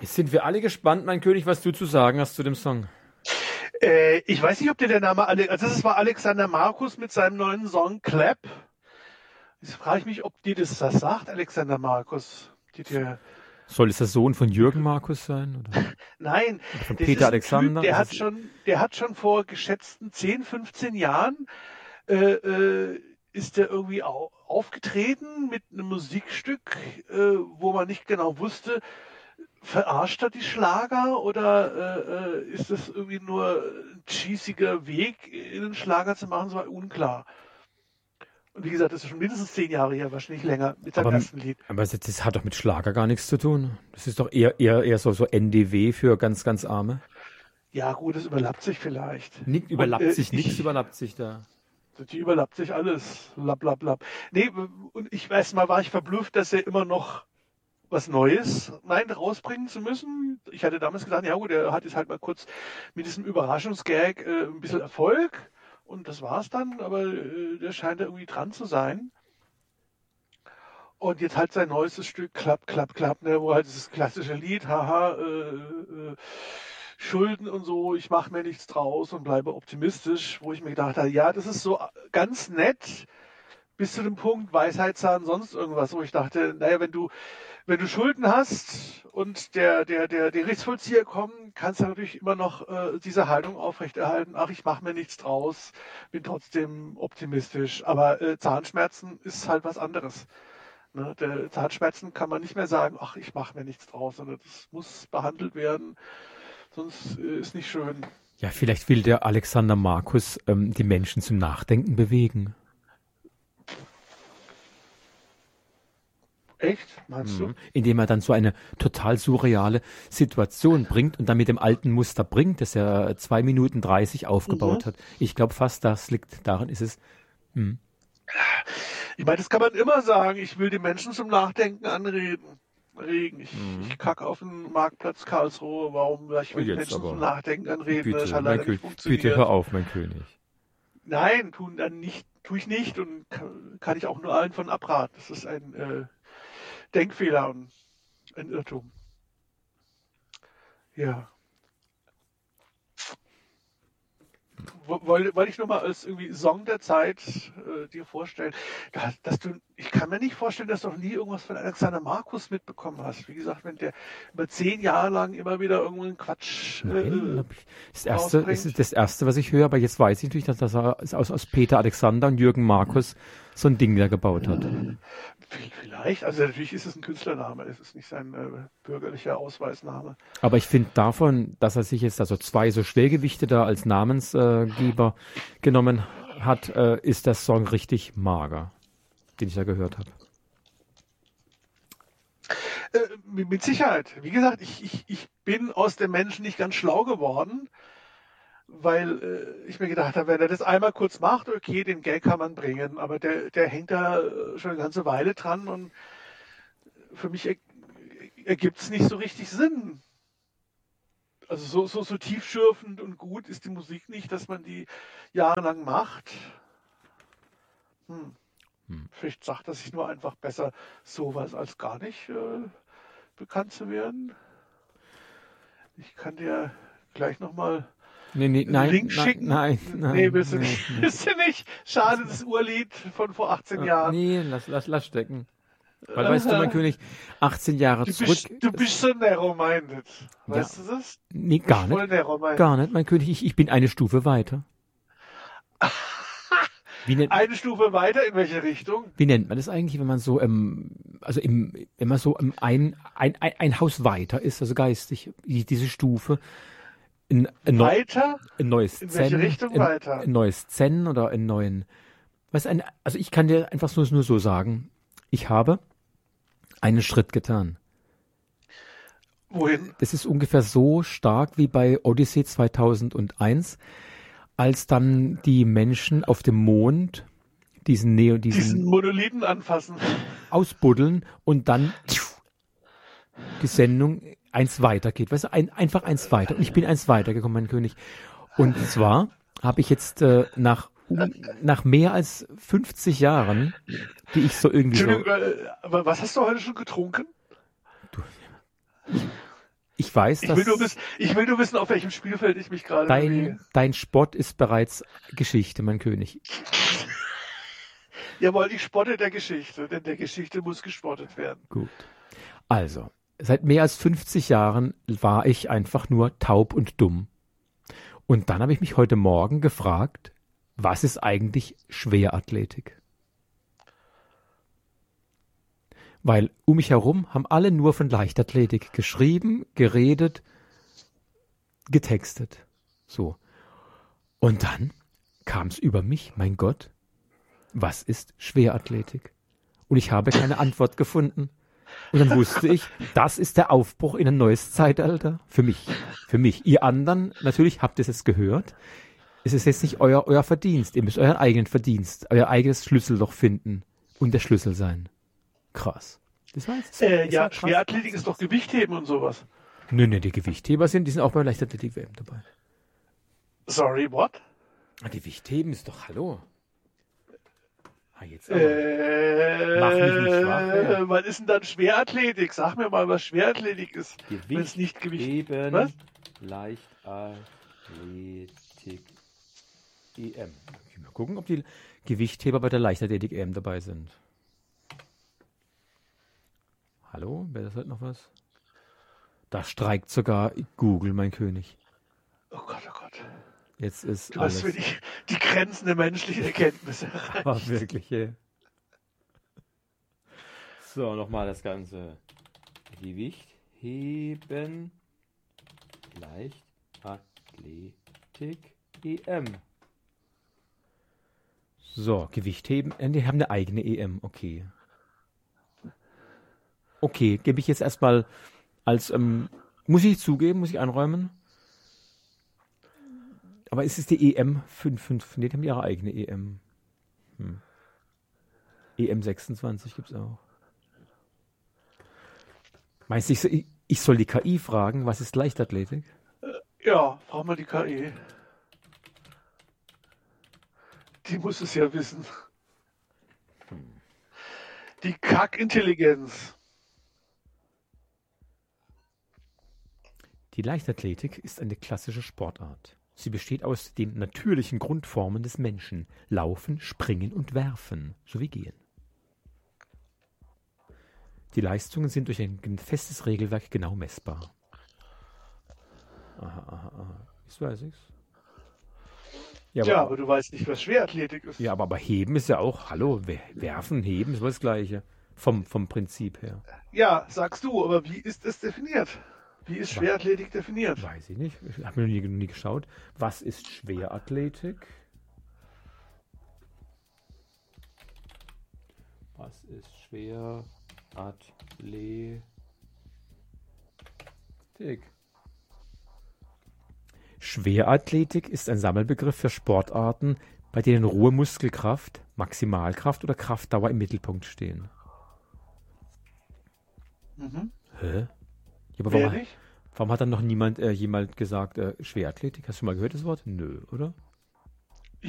Jetzt sind wir alle gespannt, mein König, was du zu sagen hast zu dem Song. Ich weiß nicht, ob dir der Name, also das war Alexander Markus mit seinem neuen Song Clap. Jetzt frage ich mich, ob dir das sagt, Alexander Markus. Soll es der Sohn von Jürgen Markus sein? Oder? Nein, Oder von das Peter ist Alexander? Typ, der hat schon vor geschätzten 10, 15 Jahren ist der irgendwie aufgetreten mit einem Musikstück, wo man nicht genau wusste, verarscht er die Schlager oder ist das irgendwie nur ein cheesiger Weg, in einen Schlager zu machen? Das war unklar. Und wie gesagt, das ist schon mindestens 10 Jahre her, wahrscheinlich länger, mit seinem ersten Lied. Aber das hat doch mit Schlager gar nichts zu tun. Das ist doch eher so NDW für ganz, ganz Arme. Ja gut, das überlappt sich vielleicht. Nichts überlappt sich da. Die überlappt sich alles. Lapp, lapp, lapp. Nee, und ich weiß mal, war ich verblüfft, dass er immer noch was Neues meint, rausbringen zu müssen. Ich hatte damals gedacht, ja gut, er hat jetzt halt mal kurz mit diesem Überraschungsgag ein bisschen Erfolg und das war's dann, aber der scheint da irgendwie dran zu sein. Und jetzt halt sein neuestes Stück, Klapp, Klapp, Klapp, ne, wo halt dieses klassische Lied, haha, Schulden und so, ich mache mir nichts draus und bleibe optimistisch, wo ich mir gedacht habe, ja, das ist so ganz nett, bis zu dem Punkt Weisheitszahn, sonst irgendwas, wo ich dachte, naja, wenn du Schulden hast und der Gerichtsvollzieher kommt, kannst du natürlich immer noch diese Haltung aufrechterhalten, ach, ich mache mir nichts draus, bin trotzdem optimistisch, aber Zahnschmerzen ist halt was anderes. Ne? Der Zahnschmerzen kann man nicht mehr sagen, ach, ich mache mir nichts draus, sondern das muss behandelt werden. Sonst ist nicht schön. Ja, vielleicht will der Alexander Markus die Menschen zum Nachdenken bewegen. Echt? Meinst du? Indem er dann so eine total surreale Situation bringt und dann mit dem alten Muster bringt, das er 2 Minuten 30 aufgebaut hat. Ich glaube fast, das liegt daran, ist es. Ich meine, das kann man immer sagen. Ich will die Menschen zum Nachdenken anregen. Ich kacke auf den Marktplatz Karlsruhe, warum ich will die Menschen zum Nachdenken anreden, bitte, das hat leider nicht funktioniert. Bitte hör auf, mein König. Nein, tue ich nicht und kann ich auch nur allen von abraten. Das ist ein Denkfehler und ein Irrtum. Ja. Wollte ich nur mal als irgendwie Song der Zeit dir vorstellen, ich kann mir nicht vorstellen, dass du noch nie irgendwas von Alexander Markus mitbekommen hast. Wie gesagt, wenn der über 10 Jahre lang immer wieder irgendeinen Quatsch das ist das Erste, was ich höre, aber jetzt weiß ich natürlich, dass das aus Peter Alexander und Jürgen Markus so ein Ding da gebaut hat. Vielleicht, also natürlich ist es ein Künstlername, es ist nicht sein bürgerlicher Ausweisname. Aber ich finde davon, dass er sich jetzt also 2 so Schwergewichte da als Namensgeber genommen hat, ist der Song richtig mager, den ich da gehört habe. Mit Sicherheit. Wie gesagt, ich bin aus dem Menschen nicht ganz schlau geworden, weil ich mir gedacht habe, wenn er das einmal kurz macht, okay, den Gag kann man bringen, aber der hängt da schon eine ganze Weile dran und für mich ergibt es nicht so richtig Sinn. Also so tiefschürfend und gut ist die Musik nicht, dass man die jahrelang macht. Vielleicht sagt er sich nur einfach besser, sowas als gar nicht bekannt zu werden. Ich kann dir gleich nochmal Link schicken. Nein. Willst du nicht? Schade, das Urlied von vor 18 Jahren. Nee, lass stecken. Weil, weißt du, mein König, 18 Jahre zurück... Du bist so narrow-minded. Weißt du das? Nee, gar nicht. Gar nicht, mein König. Ich bin eine Stufe weiter. Eine Stufe weiter? In welche Richtung? Wie nennt man das eigentlich, wenn man so, wenn man so ein Haus weiter ist, also geistig, diese Stufe... Weiter? Ein neues In welche Richtung weiter? Ein neues Zen oder einen neuen... Also ich kann dir einfach nur so sagen, ich habe einen Schritt getan. Wohin? Das ist ungefähr so stark wie bei Odyssey 2001, als dann die Menschen auf dem Mond diesen Monolithen anfassen, ausbuddeln und dann die Sendung eins weitergeht. Weißt du, einfach eins weiter. Und ich bin eins weitergekommen, mein König. Und zwar habe ich jetzt nach mehr als 50 Jahren, die ich so irgendwie so... Aber was hast du heute schon getrunken? Ich weiß, Ich will nur wissen, auf welchem Spielfeld ich mich gerade bewege. dein Spott ist bereits Geschichte, mein König. Jawohl, ich spotte der Geschichte, denn der Geschichte muss gespottet werden. Gut. Also, seit mehr als 50 Jahren war ich einfach nur taub und dumm. Und dann habe ich mich heute Morgen gefragt, was ist eigentlich Schwerathletik? Weil um mich herum haben alle nur von Leichtathletik geschrieben, geredet, getextet. So. Und dann kam es über mich, mein Gott, was ist Schwerathletik? Und ich habe keine Antwort gefunden. Und dann wusste ich, das ist der Aufbruch in ein neues Zeitalter. Für mich. Für mich. Ihr anderen, natürlich habt ihr es jetzt gehört. Es ist jetzt nicht euer Verdienst. Ihr müsst euren eigenen Verdienst, euer eigenes Schlüsselloch finden und der Schlüssel sein. Krass. Das war ja, Schwerathletik ist doch Gewichtheben und sowas. Nö, die Gewichtheber die sind auch bei Leichtathletik-WM dabei. Sorry, what? Gewichtheben ist doch, hallo. Jetzt aber. Mach mich nicht schwach. Was ist denn dann Schwerathletik? Sag mir mal, was Schwerathletik ist. Wenn es nicht Gewichtheben, was? Leichtathletik EM. Mal gucken, ob die Gewichtheber bei der Leichtathletik EM dabei sind. Hallo, wäre das halt noch was? Da streikt sogar Google, mein König. Oh Gott, oh Gott. Jetzt ist du alles. hast für die Grenzen der menschlichen Erkenntnisse erreicht. Aber wirklich, ey. So, nochmal das Ganze. Gewicht heben. Leichtathletik EM. So, Gewicht heben. Die haben eine eigene EM, okay. Okay, gebe ich jetzt erstmal als, muss ich zugeben, muss ich einräumen. Aber ist es die EM 5? Die haben ihre eigene EM. EM 26 gibt es auch. Meinst du, ich soll die KI fragen, was ist Leichtathletik? Ja, frag mal die KI. Die muss es ja wissen. Die Kackintelligenz. Die Leichtathletik ist eine klassische Sportart. Sie besteht aus den natürlichen Grundformen des Menschen: Laufen, Springen und Werfen, sowie Gehen. Die Leistungen sind durch ein festes Regelwerk genau messbar. Aha. Jetzt weiß ich's. Ja, aber du weißt nicht, was Schwerathletik ist. Ja, aber Heben ist ja auch, hallo, Werfen, Heben ist das Gleiche. Vom Prinzip her. Ja, sagst du, aber wie ist es definiert? Wie ist Schwerathletik definiert? Weiß ich nicht. Ich habe mir noch nie geschaut. Was ist Schwerathletik? Was ist Schwerathletik? Schwerathletik ist ein Sammelbegriff für Sportarten, bei denen rohe Muskelkraft, Maximalkraft oder Kraftdauer im Mittelpunkt stehen. Mhm. Hä? Ja, aber warum hat dann noch jemand gesagt, Schwerathletik? Hast du mal gehört das Wort? Nö, oder?